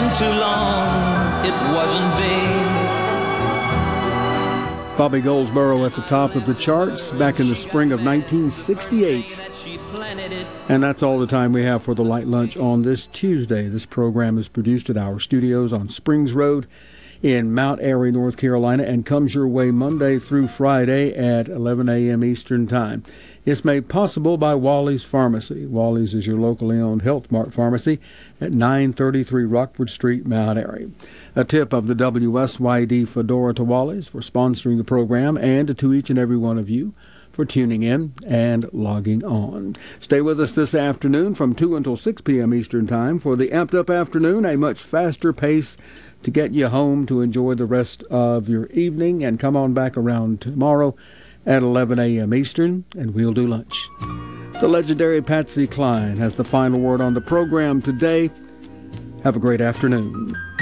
been too long, it wasn't big. Bobby Goldsboro at the top of the charts back in the spring of 1968. And that's all the time we have for the Light Lunch on this Tuesday. This program is produced at our studios on Springs Road in Mount Airy, North Carolina, and comes your way Monday through Friday at 11 a.m. Eastern Time. It's made possible by Wally's Pharmacy. Wally's is your locally owned Health Mart pharmacy at 933 Rockford Street, Mount Airy. A tip of the WSYD Fedora to Wally's for sponsoring the program, and to each and every one of you for tuning in and logging on. Stay with us this afternoon from 2 until 6 p.m. Eastern Time for the Amped Up Afternoon, a much faster pace to get you home to enjoy the rest of your evening. And come on back around tomorrow at 11 a.m. Eastern, and we'll do lunch. The legendary Patsy Cline has the final word on the program today. Have a great afternoon.